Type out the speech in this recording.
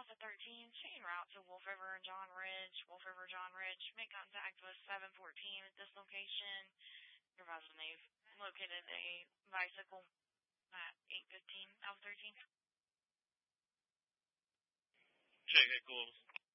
Alpha 13, chain route to Wolf River and John Ridge. Wolf River, John Ridge, make contact with 714 at this location. Your advisor they've located a bicycle at 815 Alpha 13. Check, cool.